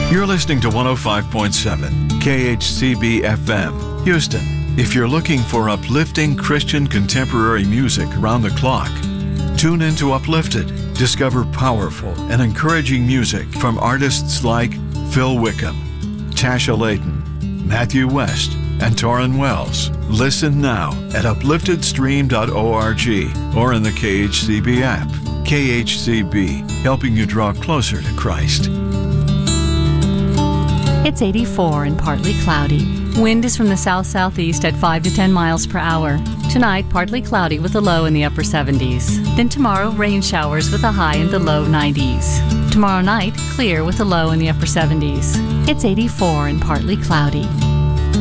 You're listening to 105.7 KHCB FM, Houston. If you're looking for uplifting Christian contemporary music around the clock, tune into Uplifted. Discover powerful and encouraging music from artists like Phil Wickham, Tasha Layton, Matthew West, and Torrin Wells. Listen now at upliftedstream.org or in the KHCB app. KHCB, helping you draw closer to Christ. It's 84 and partly cloudy. Wind is from the south-southeast at 5 to 10 miles per hour. Tonight, partly cloudy with a low in the upper 70s. Then tomorrow, rain showers with a high in the low 90s. Tomorrow night, clear with a low in the upper 70s. It's 84 and partly cloudy.